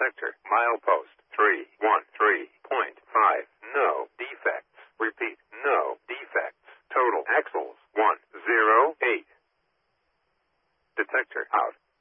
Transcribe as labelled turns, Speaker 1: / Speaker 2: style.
Speaker 1: Detector. Milepost 313.5. No defects. Repeat. No defects. Total axles 108. Detector out.